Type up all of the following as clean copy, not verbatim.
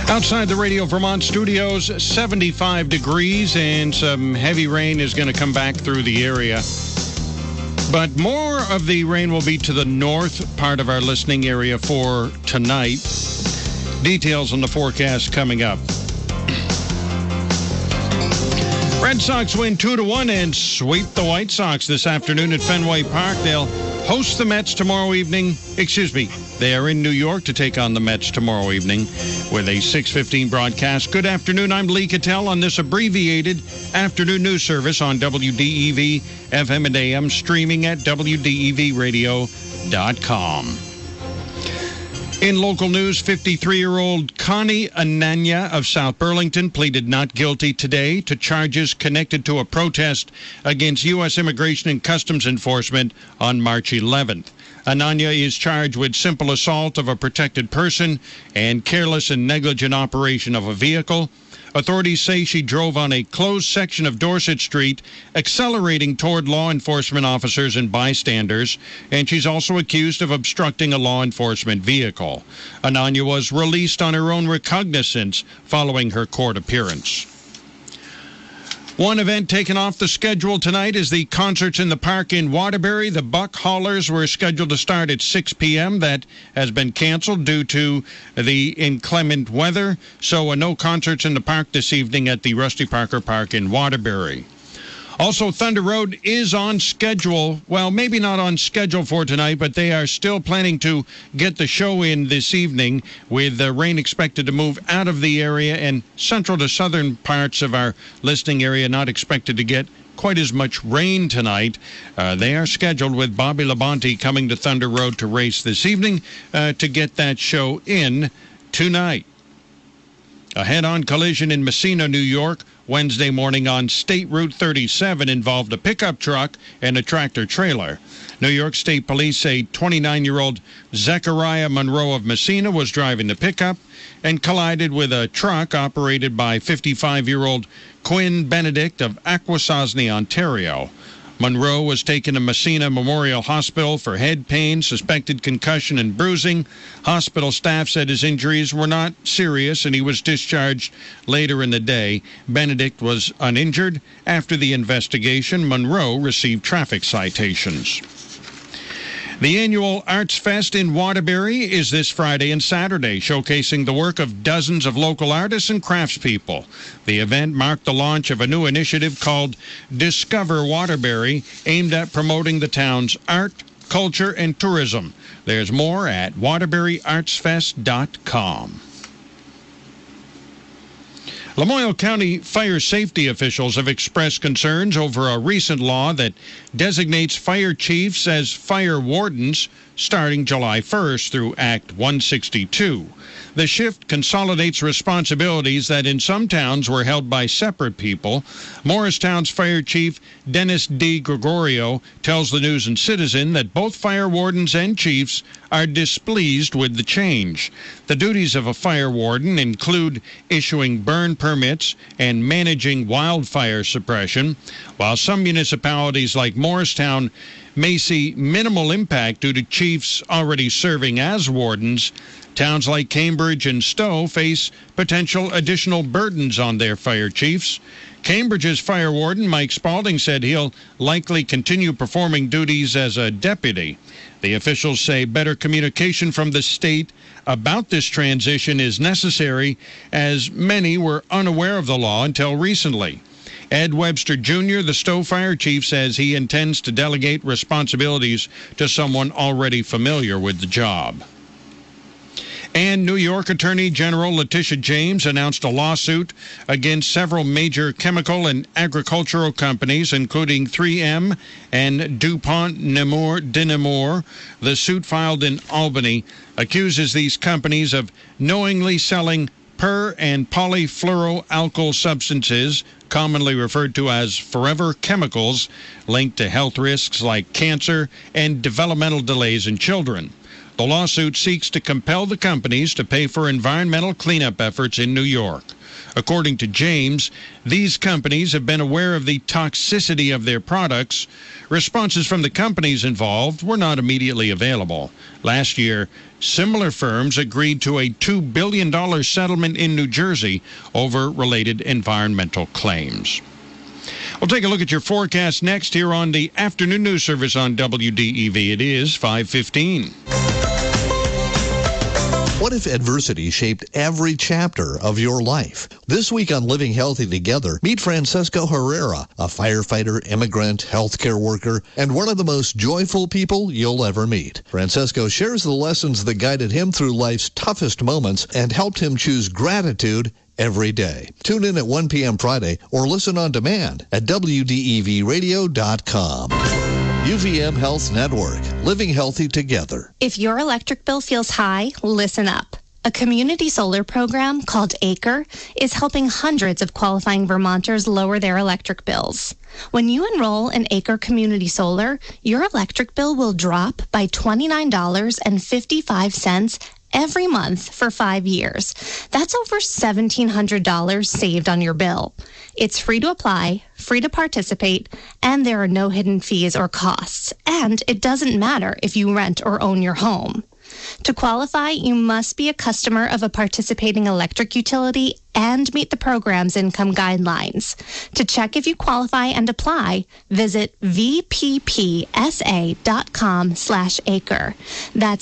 Outside the Radio Vermont studios, 75 degrees, and some heavy rain is going to come back through the area. But more of the rain will be to the north part of our listening area for tonight. Details on the forecast coming up. Red Sox win 2-1 and sweep the White Sox this afternoon at Fenway Park. They'll host the Mets tomorrow evening. They are in New York to take on the Mets tomorrow evening with a 6:15 broadcast. Good afternoon. I'm Lee Cattell on this abbreviated afternoon news service on WDEV FM and AM, streaming at WDEVradio.com. In local news, 53-year-old Connie Ananya of South Burlington pleaded not guilty today to charges connected to a protest against U.S. Immigration and Customs Enforcement on March 11th. Ananya is charged with simple assault of a protected person and careless and negligent operation of a vehicle. Authorities say she drove on a closed section of Dorset Street, accelerating toward law enforcement officers and bystanders, and she's also accused of obstructing a law enforcement vehicle. Ananya was released on her own recognizance following her court appearance. One event taken off the schedule tonight is the Concerts in the Park in Waterbury. The Buck Haulers were scheduled to start at 6 p.m. That has been canceled due to the inclement weather. So no concerts in the park this evening at the Rusty Parker Park in Waterbury. Also, Thunder Road is on schedule. Well, maybe not on schedule for tonight, but they are still planning to get the show in this evening, with the rain expected to move out of the area, and central to southern parts of our listening area not expected to get quite as much rain tonight. They are scheduled with Bobby Labonte coming to Thunder Road to race this evening to get that show in tonight. A head-on collision in Messina, New York, Wednesday morning on State Route 37 involved a pickup truck and a tractor-trailer. New York State Police say 29-year-old Zechariah Monroe of Messina was driving the pickup and collided with a truck operated by 55-year-old Quinn Benedict of Akwesasne, Ontario. Monroe was taken to Messina Memorial Hospital for head pain, suspected concussion, and bruising. Hospital staff said his injuries were not serious, and he was discharged later in the day. Benedict was uninjured. After the investigation, Monroe received traffic citations. The annual Arts Fest in Waterbury is this Friday and Saturday, showcasing the work of dozens of local artists and craftspeople. The event marked the launch of a new initiative called Discover Waterbury, aimed at promoting the town's art, culture, and tourism. There's more at waterburyartsfest.com. Lamoille County fire safety officials have expressed concerns over a recent law that designates fire chiefs as fire wardens starting July 1st through Act 162. The shift consolidates responsibilities that in some towns were held by separate people. Morristown's fire chief, Dennis D. Gregorio, tells the News and Citizen that both fire wardens and chiefs are displeased with the change. The duties of a fire warden include issuing burn permits and managing wildfire suppression. While some municipalities like Morristown may see minimal impact due to chiefs already serving as wardens, towns like Cambridge and Stowe face potential additional burdens on their fire chiefs. Cambridge's fire warden, Mike Spalding, said he'll likely continue performing duties as a deputy. The officials say better communication from the state about this transition is necessary, as many were unaware of the law until recently. Ed Webster Jr., the Stowe fire chief, says he intends to delegate responsibilities to someone already familiar with the job. And New York Attorney General Letitia James announced a lawsuit against several major chemical and agricultural companies, including 3M and DuPont Nemours. The suit, filed in Albany, accuses these companies of knowingly selling per- and polyfluoroalkyl substances, commonly referred to as forever chemicals, linked to health risks like cancer and developmental delays in children. The lawsuit seeks to compel the companies to pay for environmental cleanup efforts in New York. According to James, these companies have been aware of the toxicity of their products. Responses from the companies involved were not immediately available. Last year, similar firms agreed to a $2 billion settlement in New Jersey over related environmental claims. We'll take a look at your forecast next here on the Afternoon News Service on WDEV. It is 5:15. What if adversity shaped every chapter of your life? This week on Living Healthy Together, meet Francesco Herrera, a firefighter, immigrant, healthcare worker, and one of the most joyful people you'll ever meet. Francesco shares the lessons that guided him through life's toughest moments and helped him choose gratitude every day. Tune in at 1 p.m. Friday or listen on demand at WDEVradio.com. UVM Health Network, living healthy together. If your electric bill feels high, listen up. A community solar program called ACRE is helping hundreds of qualifying Vermonters lower their electric bills. When you enroll in ACRE Community Solar, your electric bill will drop by $29.55 every month for 5 years. That's over $1,700 saved on your bill. It's free to apply, free to participate, and there are no hidden fees or costs. And it doesn't matter if you rent or own your home. To qualify, you must be a customer of a participating electric utility and meet the program's income guidelines. To check if you qualify and apply, visit vppsa.com/acre. That's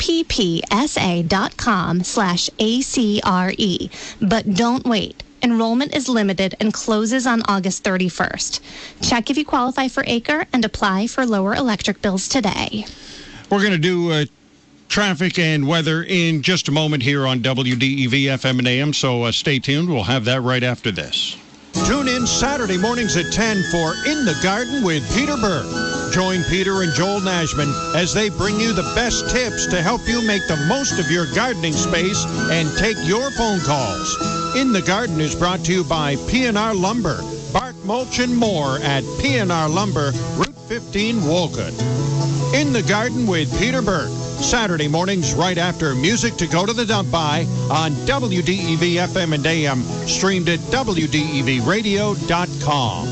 vppsa.com/ACRE. But don't wait. Enrollment is limited and closes on August 31st. Check if you qualify for ACRE and apply for lower electric bills today. We're going to do traffic and weather in just a moment here on WDEV FM and AM, so stay tuned. We'll have that right after this. Tune in Saturday mornings at 10 for In the Garden with Peter Berg. Join Peter and Joel Nashman as they bring you the best tips to help you make the most of your gardening space and take your phone calls. In the Garden is brought to you by P&R Lumber. Bark, mulch, and more at P&R Lumber, Route 15, Wolcott. In the Garden with Peter Berg. Saturday mornings right after Music to Go to the Dump By on WDEV FM and AM, streamed at WDEVradio.com.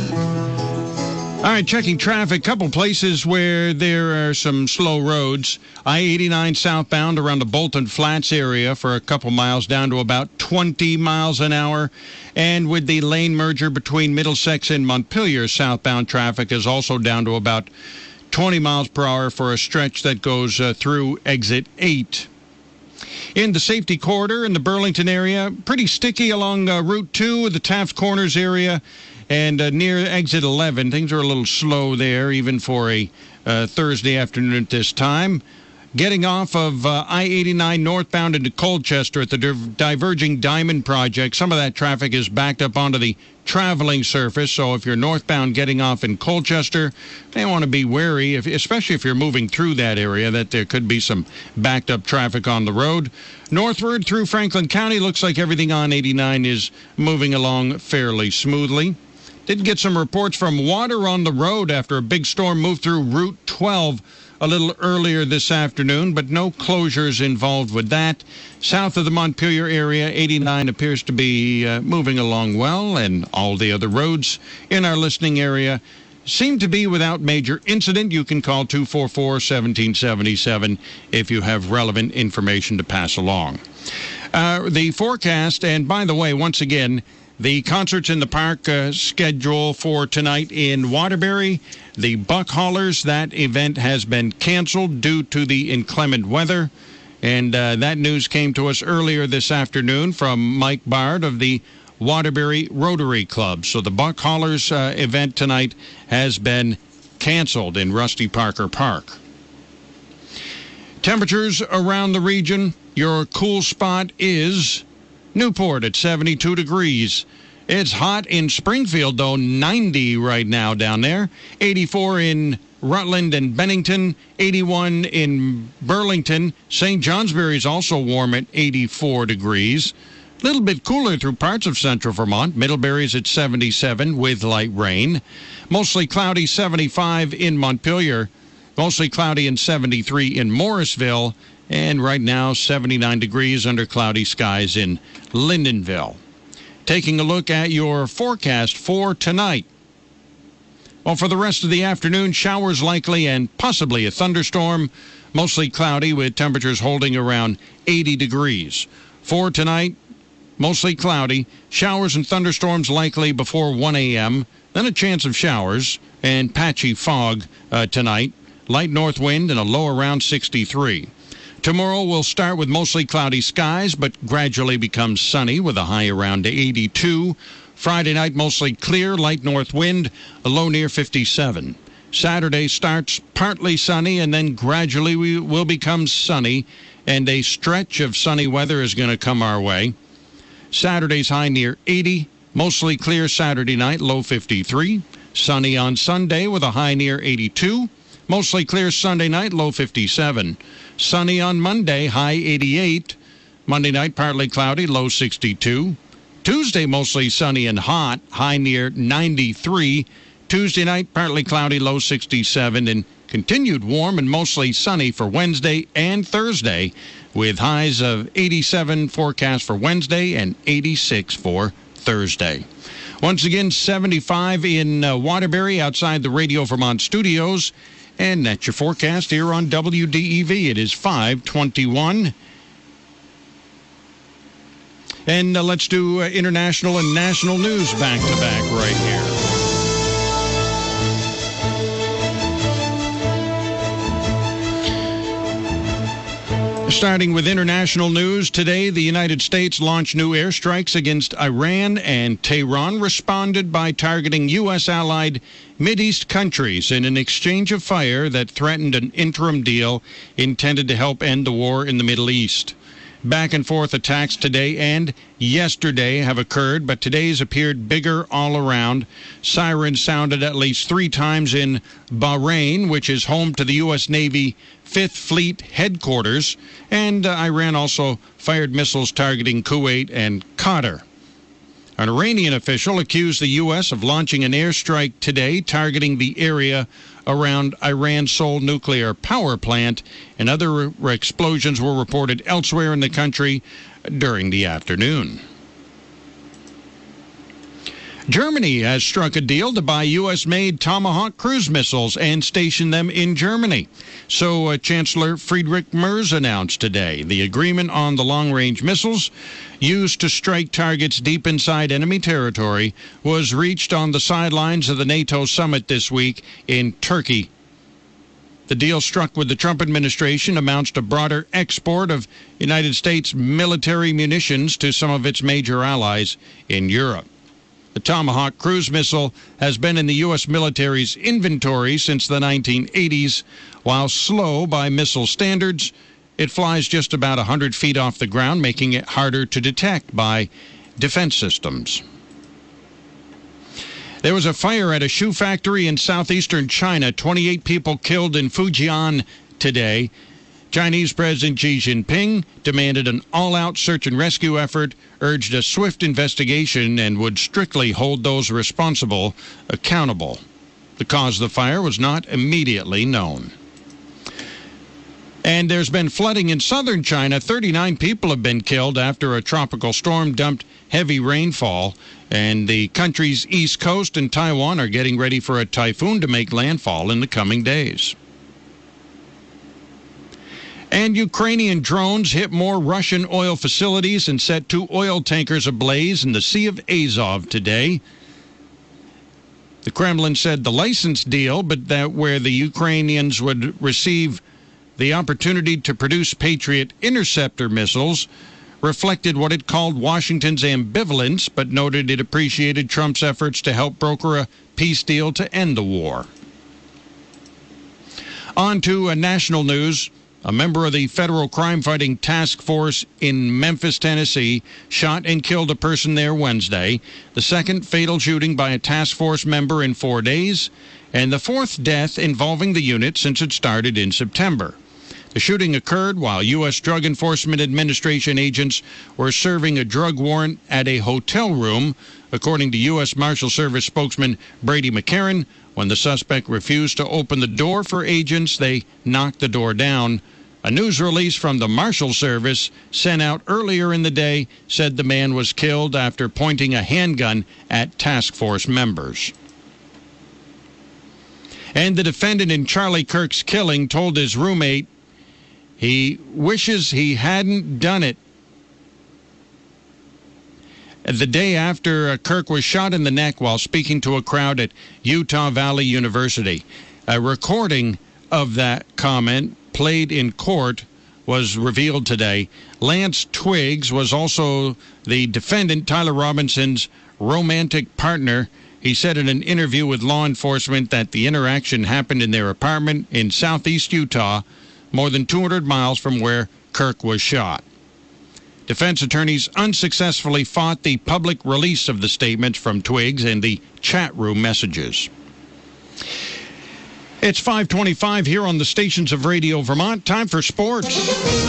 All right, checking traffic. Couple places where there are some slow roads. I-89 southbound around the Bolton Flats area for a couple miles down to about 20 miles an hour. And with the lane merger between Middlesex and Montpelier, southbound traffic is also down to about 20 miles per hour for a stretch that goes through exit 8. In the safety corridor in the Burlington area, pretty sticky along Route 2, the Taft Corners area, and near exit 11. Things are a little slow there, even for a Thursday afternoon at this time. Getting off of I-89 northbound into Colchester at the Diverging Diamond Project, some of that traffic is backed up onto the traveling surface, so if you're northbound getting off in Colchester, you want to be wary, especially if you're moving through that area, that there could be some backed up traffic on the road. Northward through Franklin County, looks like everything on 89 is moving along fairly smoothly. Did get some reports from water on the road after a big storm moved through Route 12 a little earlier this afternoon, but no closures involved with that. South of the Montpelier area, 89 appears to be moving along well, and all the other roads in our listening area seem to be without major incident. You can call 244-1777 if you have relevant information to pass along. The forecast, and by the way, once again, the Concerts in the Park schedule for tonight in Waterbury. The Buck Haulers, that event has been canceled due to the inclement weather. And that news came to us earlier this afternoon from Mike Bard of the Waterbury Rotary Club. So the Buck Haulers event tonight has been canceled in Rusty Parker Park. Temperatures around the region. Your cool spot is Newport at 72 degrees. It's hot in Springfield, though, 90 right now down there. 84 in Rutland and Bennington, 81 in Burlington. St. Johnsbury is also warm at 84 degrees. A little bit cooler through parts of central Vermont. Middlebury's at 77 with light rain. Mostly cloudy, 75 in Montpelier. Mostly cloudy and 73 in Morrisville. And right now, 79 degrees under cloudy skies in Lyndonville. Taking a look at your forecast for tonight. Well, for the rest of the afternoon, showers likely and possibly a thunderstorm. Mostly cloudy with temperatures holding around 80 degrees. For tonight, mostly cloudy. Showers and thunderstorms likely before 1 a.m. Then a chance of showers and patchy fog tonight. Light north wind and a low around 63. Tomorrow will start with mostly cloudy skies, but gradually becomes sunny with a high around 82. Friday night, mostly clear, light north wind, a low near 57. Saturday starts partly sunny and then gradually will become sunny, and a stretch of sunny weather is going to come our way. Saturday's high near 80, mostly clear Saturday night, low 53. Sunny on Sunday with a high near 82. Mostly clear Sunday night, low 57. Sunny on Monday, high 88. Monday night, partly cloudy, low 62. Tuesday, mostly sunny and hot, high near 93. Tuesday night, partly cloudy, low 67. And continued warm and mostly sunny for Wednesday and Thursday, with highs of 87 forecast for Wednesday and 86 for Thursday. Once again, 75 in Waterbury outside the Radio Vermont studios. And that's your forecast here on WDEV. It is 5:21. And let's do international and national news back-to-back right here. Starting with international news, today the United States launched new airstrikes against Iran, and Tehran responded by targeting U.S. allied Mideast countries in an exchange of fire that threatened an interim deal intended to help end the war in the Middle East. Back-and-forth attacks today and yesterday have occurred, but today's appeared bigger all around. Sirens sounded at least 3 times in Bahrain, which is home to the U.S. Navy 5th Fleet headquarters, and Iran also fired missiles targeting Kuwait and Qatar. An Iranian official accused the U.S. of launching an airstrike today targeting the area around Iran's Seoul nuclear power plant, and other explosions were reported elsewhere in the country during the afternoon. Germany has struck a deal to buy U.S.-made Tomahawk cruise missiles and station them in Germany. So Chancellor Friedrich Merz announced today the agreement on the long-range missiles used to strike targets deep inside enemy territory was reached on the sidelines of the NATO summit this week in Turkey. The deal struck with the Trump administration amounts to broader export of United States military munitions to some of its major allies in Europe. The Tomahawk cruise missile has been in the U.S. military's inventory since the 1980s. While slow by missile standards, it flies just about 100 feet off the ground, making it harder to detect by defense systems. There was a fire at a shoe factory in southeastern China. 28 people killed in Fujian today. Chinese President Xi Jinping demanded an all-out search and rescue effort, urged a swift investigation, and would strictly hold those responsible accountable. The cause of the fire was not immediately known. And there's been flooding in southern China. 39 people have been killed after a tropical storm dumped heavy rainfall. And the country's east coast and Taiwan are getting ready for a typhoon to make landfall in the coming days. And Ukrainian drones hit more Russian oil facilities and set 2 oil tankers ablaze in the Sea of Azov today. The Kremlin said the license deal, but that where the Ukrainians would receive the opportunity to produce Patriot interceptor missiles, reflected what it called Washington's ambivalence, but noted it appreciated Trump's efforts to help broker a peace deal to end the war. On to national news. A member of the Federal Crime-Fighting Task Force in Memphis, Tennessee, shot and killed a person there Wednesday, the second fatal shooting by a task force member in 4 days, and the 4th death involving the unit since it started in September. The shooting occurred while U.S. Drug Enforcement Administration agents were serving a drug warrant at a hotel room. According to U.S. Marshal Service spokesman Brady McCarran, When the suspect refused to open the door for agents, they knocked the door down. A news release from the Marshal Service sent out earlier in the day said the man was killed after pointing a handgun at task force members. And the defendant in Charlie Kirk's killing told his roommate he wishes he hadn't done it. The day after Kirk was shot in the neck while speaking to a crowd at Utah Valley University. A recording of that comment played in court was revealed today. Lance Twiggs was also the defendant, Tyler Robinson's romantic partner. He said in an interview with law enforcement that the interaction happened in their apartment in southeast Utah, more than 200 miles from where Kirk was shot. Defense attorneys unsuccessfully fought the public release of the statements from Twiggs and the chat room messages. It's 5:25 here on the stations of Radio Vermont. Time for sports.